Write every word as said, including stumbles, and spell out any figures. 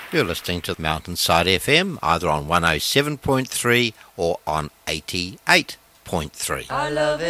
You're listening to Mountainside F M, either on one oh seven point three or on eighty-eight point three. I love it.